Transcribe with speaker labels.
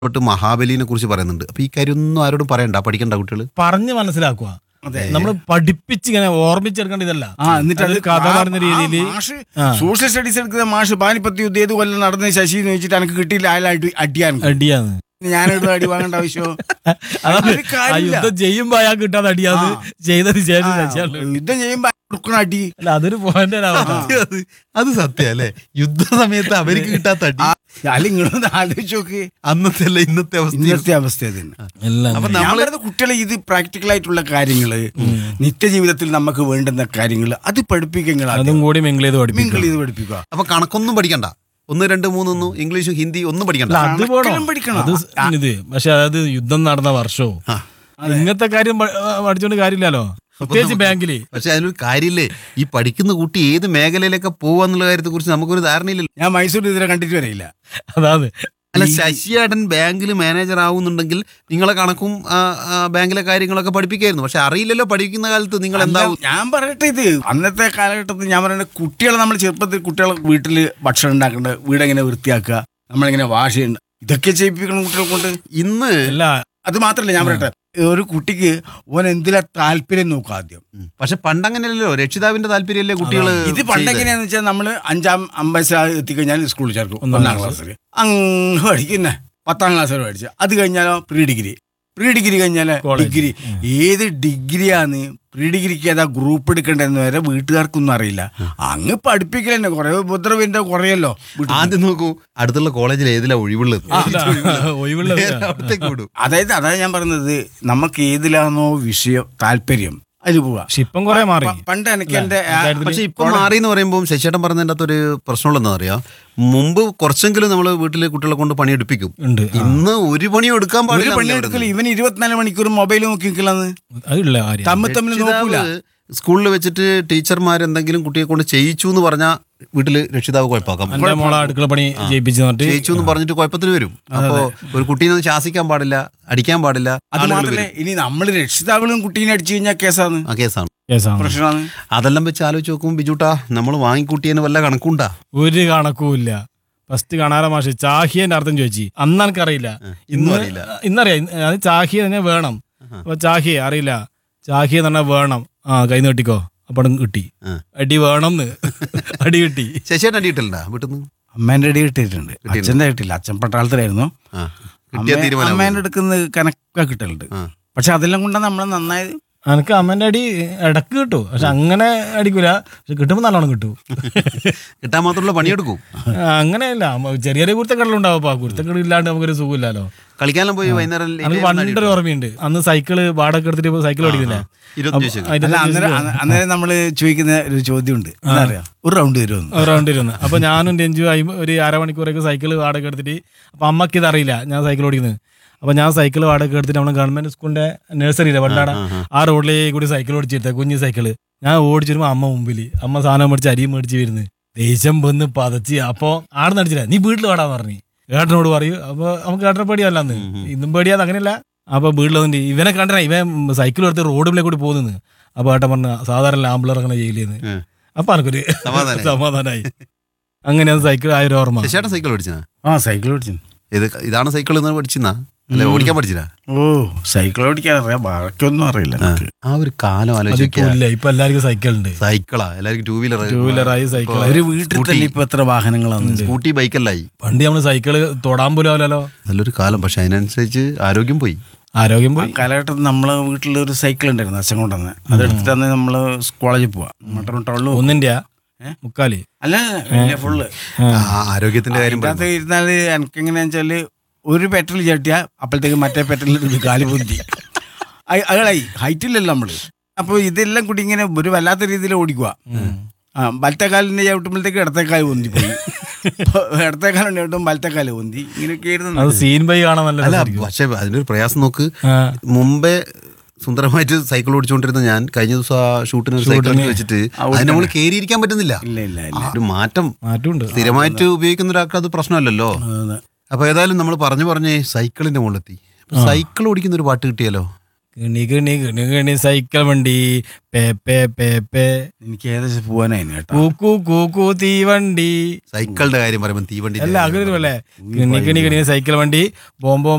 Speaker 1: തൊട്ട് മഹാബലിനെ കുറിച്ച് പറയുന്നുണ്ട്. അപ്പൊ ഈ കാര്യം ഒന്നും ആരോടും പറയണ്ട, പഠിക്കണ്ട കുട്ടികൾ
Speaker 2: പറഞ്ഞ് മനസ്സിലാക്കുക. നമ്മൾ പഠിപ്പിച്ച് ഇങ്ങനെ ഓർമ്മിച്ചെടുക്കേണ്ട ഇതല്ല.
Speaker 3: എന്നിട്ട് അത്
Speaker 2: കഥ പറഞ്ഞ രീതിയിൽ
Speaker 3: സോഷ്യൽ സ്റ്റഡീസ് എടുക്കുന്ന മാഷ് പാനിപ്പത്തി യുദ്ധം ഏത് കൊല്ലം നടന്ന ശശി എന്ന് വെച്ചിട്ട് എനിക്ക് കിട്ടിയില്ല, അയാളായിട്ട്
Speaker 2: അടിയാന്ന്
Speaker 3: ഞാനൊരു അടി വാങ്ങേണ്ട ആവശ്യമോ?
Speaker 2: യുദ്ധം ചെയ്യുമ്പോ അയാൾ കിട്ടാതെ അടിയാന്ന് ചെയ്തതിന് ശേഷം
Speaker 3: യുദ്ധം ചെയ്യുമ്പോ കൊടുക്കണ അടി
Speaker 2: അല്ല, അതൊരു പോയിന്റ്.
Speaker 1: അത് സത്യം അല്ലേ? യുദ്ധ സമയത്ത് അവർക്ക് കിട്ടാത്ത അടി
Speaker 3: അല്ല, നിങ്ങളൊന്ന് ആലോചിച്ച് നോക്ക്.
Speaker 1: അന്നത്തെ അല്ല ഇന്നത്തെ
Speaker 3: അവസ്ഥ തന്നെ.
Speaker 1: അപ്പൊ
Speaker 3: ഞാൻ
Speaker 1: നമ്മള്
Speaker 3: പറയുന്ന കുട്ടികളെ ഇത് പ്രാക്ടിക്കൽ ആയിട്ടുള്ള കാര്യങ്ങള്, നിത്യജീവിതത്തിൽ നമുക്ക് വേണ്ടുന്ന കാര്യങ്ങള് അത് പഠിപ്പിക്കുക,
Speaker 2: അതും കൂടി മിങ്കിൾ ചെയ്ത്
Speaker 3: പഠിപ്പിക്കുക.
Speaker 1: അപ്പൊ കണക്കൊന്നും പഠിക്കണ്ട, 1, 2, 3 ഇംഗ്ലീഷും ഹിന്ദി ഒന്നും പഠിക്കണ്ട.
Speaker 2: അത് പഠിക്കണം. ഇത് പക്ഷെ അത് യുദ്ധം നടന്ന വർഷവും ഇങ്ങനത്തെ കാര്യം പഠിച്ചോണ്ട് കാര്യമില്ലല്ലോ, പ്രത്യേകിച്ച് ബാങ്കില്.
Speaker 1: പക്ഷെ അതിനൊരു കാര്യമില്ലേ, ഈ പഠിക്കുന്ന കുട്ടി ഏത് മേഖലയിലൊക്കെ പോവാന്നുള്ള കാര്യത്തെ കുറിച്ച് നമുക്കൊരു ധാരണയില്ലല്ലോ.
Speaker 3: ഞാൻ മൈസൂർ ഇതിനെ കണ്ടിട്ട് വരില്ല.
Speaker 2: അതാണ്
Speaker 1: അല്ല, ശശിയേട്ടൻ ബാങ്കിൽ മാനേജർ ആവുന്നുണ്ടെങ്കിൽ നിങ്ങളെ കണക്കും ബാങ്കിലെ കാര്യങ്ങളൊക്കെ പഠിപ്പിക്കായിരുന്നു. പക്ഷെ അറിയില്ലല്ലോ പഠിക്കുന്ന കാലത്ത് നിങ്ങൾ എന്താവും.
Speaker 3: ഞാൻ പറയട്ടെ, ഇത് അന്നത്തെ കാലഘട്ടത്തിൽ ഞാൻ പറയുന്നത് കുട്ടികളെ നമ്മൾ ചെറുപ്പത്തിൽ കുട്ടികളെ വീട്ടിൽ ഭക്ഷണം ഉണ്ടാക്കേണ്ടത്, വീടെങ്ങനെ വൃത്തിയാക്കുക, നമ്മളിങ്ങനെ വാഷ് ചെയ്യേണ്ട, ഇതൊക്കെ ചെയ്യിപ്പിക്കണം കുട്ടികളെ കൊണ്ട്.
Speaker 1: ഇന്ന്
Speaker 3: അല്ല, അത് മാത്രല്ല ഞാൻ പറയട്ടെ, ഒരു കുട്ടിക്ക് ഓൻ എന്തിലാ താല്പര്യം നോക്കുക ആദ്യം.
Speaker 1: പക്ഷെ പണ്ടങ്ങനെയല്ലോ, രക്ഷിതാവിന്റെ താല്പര്യമല്ലേ കുട്ടികള്.
Speaker 3: ഇത് പണ്ടെങ്ങനെയാന്ന് വെച്ചാൽ നമ്മള് 5ാം 50 എത്തിക്കഴിഞ്ഞാൽ സ്കൂളിൽ ചേർക്കും, 1ാം ക്ലാസ്സിൽ അങ്ങ് പഠിക്കുന്നേ, 10ാം ക്ലാസ് വരെ പഠിച്ച. അത് കഴിഞ്ഞാലോ പ്രീ ഡിഗ്രി കഴിഞ്ഞാലോ ഡിഗ്രി. ഏത് ഡിഗ്രിയാന്ന് പ്രീ ഡിഗ്രിക്ക് ഏതാ ഗ്രൂപ്പ് എടുക്കേണ്ടതെന്ന് വരെ വീട്ടുകാർക്കൊന്നും അറിയില്ല. അങ്ങ് പഠിപ്പിക്കൽ തന്നെ കുറെ ഉപദ്രവിന്റെ കുറയല്ലോ.
Speaker 1: ആദ്യം നോക്കൂ, അടുത്തുള്ള കോളേജിൽ ഏതിലാ ഒഴിവുള്ളത്,
Speaker 3: അതായത് ഞാൻ പറയുന്നത്, നമുക്ക് ഏതിലാണോ വിഷയം താല്പര്യം അതിൽ പോവാ.
Speaker 2: ഇപ്പം കുറെ മാറി.
Speaker 3: പണ്ട് എനിക്ക് എന്റെ
Speaker 1: പക്ഷെ ഇപ്പൊ മാറി എന്ന് പറയുമ്പോൾ ശശിയേട്ടൻ പറഞ്ഞതിന്റെ അകത്തൊരു പ്രശ്നമുള്ളതെന്ന് അറിയാം. മുമ്പ് കുറച്ചെങ്കിലും നമ്മള് വീട്ടിലെ കുട്ടികളെ കൊണ്ട് പണിയെടുപ്പിക്കും. ഇന്ന് ഒരു പണിയും എടുക്കാൻ പാടില്ല.
Speaker 3: പണിയെടുക്കല് ഇവൻ 24 മണിക്കൂർ മൊബൈൽ നോക്കിക്കലാന്ന്, തമ്മിൽ നോക്കൂല.
Speaker 1: സ്കൂളിൽ വെച്ചിട്ട് ടീച്ചർമാർ എന്തെങ്കിലും കുട്ടിയെ കൊണ്ട് ചെയ്യിച്ചു എന്ന് പറഞ്ഞാൽ വീട്ടില് രക്ഷിതാവ് കുഴപ്പമാക്കാം.
Speaker 2: അടുക്കള പണി
Speaker 1: ചെയ്യിച്ചു എന്ന് പറഞ്ഞിട്ട് കുഴപ്പത്തിന് വരും. അപ്പോ ഒരു കുട്ടീനെ ശാസിക്കാൻ പാടില്ല, അടിക്കാൻ പാടില്ല.
Speaker 3: അത് മാത്രമല്ല, ഇനി നമ്മള് രക്ഷിതാക്കളും കുട്ടീനെ അടിച്ചു കഴിഞ്ഞാൽ കേസാണ്. പ്രശ്നമാണ്.
Speaker 1: അതെല്ലാം വെച്ച് ആലോചിച്ച് നോക്കും ബിജുട്ടാ, നമ്മൾ വാങ്ങിക്കൂട്ടിയതിന് വല്ല കണക്കുണ്ടാ?
Speaker 2: ഒരു കണക്കുമില്ല. ഫസ്റ്റ് കാണാറ മാഷ് ചാഹിയന്റെ അർത്ഥം ചോദിച്ചു, അന്ന് എനിക്കറിയില്ല, ഇന്നറിയാം. അത് ചാഹിയ തന്നെ വേണം. അപ്പൊ ചാഹിയ അറിയില്ല, ചാഹിയ തന്നെ വേണം. കൈ നീട്ടിക്കോ, അപ്പൊ കിട്ടി. അടി വേണം, അടി കിട്ടി.
Speaker 1: ശശിയേട്ടൻ അടി കിട്ടില്ല വീട്ടിൽ നിന്ന്?
Speaker 3: അമ്മേന്റെ അടി കിട്ടിയിട്ടുണ്ട്, അച്ഛന്റെ കിട്ടില്ല. അച്ഛൻ പട്ടാളത്തിലായിരുന്നു. അമ്മേന്റെ അടുക്കുന്ന കണക്ക കിട്ടലുണ്ട്. പക്ഷെ അതെല്ലാം കൊണ്ടാണ് നമ്മളെ നന്നായത്.
Speaker 2: എനിക്ക് അമ്മേന്റെ അടി ഇടക്ക് കിട്ടും, പക്ഷെ അങ്ങനെ അടിക്കൂല. പക്ഷെ കിട്ടുമ്പോ നല്ലോണം കിട്ടും.
Speaker 1: കിട്ടാൻ മാത്രമുള്ള പണിയെടുക്കും.
Speaker 2: അങ്ങനെയല്ല, ചെറിയ ചെറിയ കുരുത്തക്കടലുണ്ടാവും. ആ കുരുത്തക്കട ഇല്ലാണ്ട് നമുക്കൊരു സുഖമില്ലല്ലോ.
Speaker 1: കളിക്കാനും പോയി വൈകുന്നേരം
Speaker 2: പണ്ടൊരു ഓർമ്മയുണ്ട്, അന്ന് സൈക്കിള് വാടക എടുത്തിട്ട് സൈക്കിൾ ഓടിക്കുന്നില്ല.
Speaker 3: അന്നേരം നമ്മള് ചോദിക്കുന്ന ഒരു ചോദ്യമുണ്ട്, ഒരു റൗണ്ട് വരുമെന്ന്.
Speaker 2: അപ്പൊ ഞാനും രഞ്ജു ഒരു അരമണിക്കൂറൊക്കെ സൈക്കിള് വാടക എടുത്തിട്ട്, അപ്പൊ അമ്മക്ക് ഇതറിയില്ല ഞാൻ സൈക്കിൾ ഓടിക്കുന്നത്. അപ്പൊ ഞാൻ സൈക്കിൾ വാടക എടുത്തിട്ട് നമ്മുടെ ഗവൺമെന്റ് സ്കൂളിന്റെ നഴ്സറിയിലെ വണ്ടാട ആ റോഡിലേക്ക് കൂടി സൈക്കിൾ ഓടിച്ചിരുത്ത കുഞ്ഞു സൈക്കിള്. ഞാൻ ഓടിച്ചു വരുമ്പോ അമ്മ മുമ്പില്, അമ്മ സാധനം മേടിച്ച് അരിയും മേടിച്ച് വരുന്നത്, ദേഷ്യം വന്ന് പതച്ച്. അപ്പൊ ആടെ നടിച്ചില്ല, നീ വീട്ടിൽ വാടാന്ന് പറഞ്ഞു. ഏട്ടനോട് പറയൂ. അപ്പൊ നമുക്ക് ഏട്ടനെ പേടിയല്ലാന്ന്, ഇന്നും പേടിയാന്ന് അങ്ങനെയല്ല. അപ്പൊ വീട്ടിൽ വന്നിട്ട് ഇവനെ കണ്ടാ ഇവൻ സൈക്കിൾ എടുത്ത് റോഡിലെ കൂടി പോകുന്നത്. അപ്പൊ ഏട്ടൻ പറഞ്ഞ സാധാരണ ആമ്പിളർ അങ്ങനെ ചെയ്യില്ലെന്ന്. അപ്പൊ എനിക്കൊരു സമാധാനമായി. അങ്ങനെയാണ് സൈക്കിൾ ആയൊരു ഓർമ്മ.
Speaker 1: സൈക്കിൾ ഓടിച്ചാ?
Speaker 3: സൈക്കിൾ ഓടിച്ചു.
Speaker 1: ഇതാണ് സൈക്കിൾ പഠിച്ചാ? അല്ലെ ഓടിക്കാൻ പഠിച്ചാ?
Speaker 3: സൈക്കിൾ ഓടിക്കാൻ അറിയാം, ബാക്കിയൊന്നും അറിയില്ല.
Speaker 1: ആ ഒരു കാലം ആലോചിക്കില്ല.
Speaker 2: ഇപ്പൊ എല്ലാവർക്കും സൈക്കിളുണ്ട്.
Speaker 1: സൈക്കിളാ എല്ലാവർക്കും, ടൂ
Speaker 2: വീലറായി സൈക്കിൾ.
Speaker 3: ഒരു വീട്ടിൽ തന്നെ ഇപ്പൊ എത്ര വാഹനങ്ങളാണ്.
Speaker 1: സ്കൂട്ടി, ബൈക്കല്ലായി.
Speaker 2: പണ്ട് നമ്മള് സൈക്കിള് തൊടാൻ പോലും ആവില്ലല്ലോ.
Speaker 1: നല്ലൊരു കാലം. പക്ഷെ അതിനനുസരിച്ച് ആരോഗ്യം പോയി.
Speaker 3: കാലഘട്ടത്തിൽ നമ്മളെ വീട്ടിൽ ഒരു സൈക്കിൾ ഉണ്ടായിരുന്നു, അച്ഛൻ കൊണ്ടുവന്ന്. അതെടുത്തിട്ട് തന്നെ നമ്മള് കോളേജിൽ പോവാ.
Speaker 2: ഒന്നിന്റെ മുക്കാല്
Speaker 3: അല്ല, ഫുള്ള്.
Speaker 1: ആരോഗ്യത്തിന്റെ കാര്യം
Speaker 3: ഇരുന്നാല് എനിക്ക് എങ്ങനെയാന്ന് വെച്ചാല്, ഒരു പെട്രോൾ ചട്ടിയാ അപ്പോഴത്തേക്ക് മറ്റേ പെട്രോളിൽ കാല് പൊന്തി അയാളായി. ഹൈറ്റില്ലല്ലോ നമ്മള്. അപ്പൊ ഇതെല്ലാം കൂടി ഇങ്ങനെ ഒരു വല്ലാത്ത രീതിയിൽ ഓടിക്കുക. വലത്തേക്കാലിന്റെ ചവിട്ടുമ്പോഴത്തേക്ക് ഇടത്തേക്കാല് പൊന്തിപ്പോയി, ഇടത്തേക്കാലുണ്ട് ചവിട്ടും വലത്തേക്കാല് പൊന്തി. ഇങ്ങനെയൊക്കെ
Speaker 2: സീൻ ബൈ കാണാൻ.
Speaker 1: പക്ഷെ അതിനൊരു പ്രയാസം നോക്ക്. മുമ്പേ സുന്ദരമായിട്ട് സൈക്കിൾ ഓടിച്ചുകൊണ്ടിരുന്ന ഞാൻ കഴിഞ്ഞ ദിവസം ആ ഷൂട്ടിന് സൈക്കിൾ വെച്ചിട്ട് അതിന് നമ്മൾ കയറിയിരിക്കാൻ പറ്റുന്നില്ല. ഒരു മാറ്റമുണ്ട്. സ്ഥിരമായിട്ട് ഉപയോഗിക്കുന്ന ഒരാൾക്ക് അത് പ്രശ്നമല്ലല്ലോ. അപ്പൊ ഏതായാലും നമ്മൾ പറഞ്ഞ് സൈക്കിളിന്റെ മുകളിലെത്തി. സൈക്കിൾ ഓടിക്കുന്ന ഒരു പാട്ട് കിട്ടിയാലോ?
Speaker 2: കിണി കിണി കിണി കിണി സൈക്കിൾ വണ്ടി പേ പേ പേ പേ.
Speaker 3: എനിക്ക് ഏകദേശം പോവാനായി.
Speaker 2: കൂക്കു കൂക്കു തീവണ്ടി.
Speaker 1: സൈക്കിളിന്റെ കാര്യം പറയുമ്പോൾ തീവണ്ടി
Speaker 2: അല്ല, അങ്ങനെ അല്ലേ? കിണി കിണി കിണി സൈക്കിൾ വണ്ടി ബോംബോ